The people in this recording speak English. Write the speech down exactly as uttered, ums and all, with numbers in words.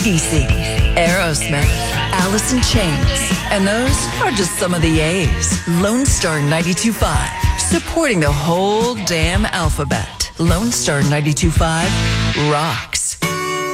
D C, Aerosmith, Alice in Chains, and those are just some of the A's. Lone Star ninety-two point five, supporting the whole damn alphabet. Lone Star ninety-two point five rocks.